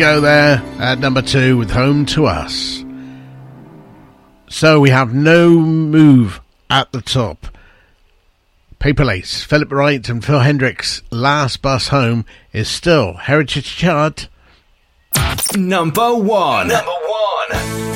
Go there at number 2 with Home to Us. So we have no move at the top. Paper Lace, Philip Wright and Phil Hendricks' Last Bus Home is still Heritage Chart Number 1. Number 1.